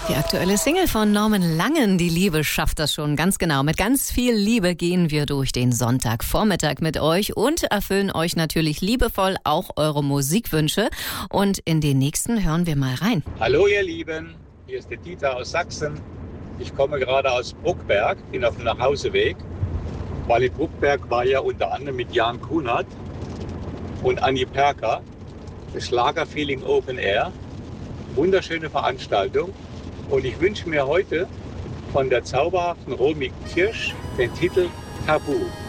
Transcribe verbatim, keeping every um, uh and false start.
Die aktuelle Single von Norman Langen, Die Liebe schafft das schon, ganz genau. Mit ganz viel Liebe gehen wir durch den Sonntagvormittag mit euch und erfüllen euch natürlich liebevoll auch eure Musikwünsche. Und in den nächsten hören wir mal rein. Hallo ihr Lieben, hier ist der Dieter aus Sachsen. Ich komme gerade aus Bruckberg, bin auf dem Nachhauseweg, weil in Bruckberg war ja unter anderem mit Jan Kunert und Anni Perker das Schlagerfeeling Open Air. Wunderschöne Veranstaltung. Und ich wünsche mir heute von der zauberhaften Romy Kirsch den Titel Tabu.